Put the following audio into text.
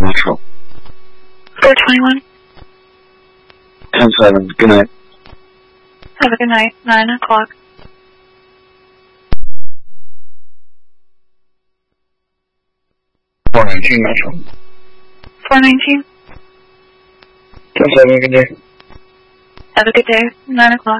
Metro. 421. 10-7. Good night. Have a good night. 9 o'clock. 419 Metro. 419. 10-7. Good day. Have a good day. 9 o'clock.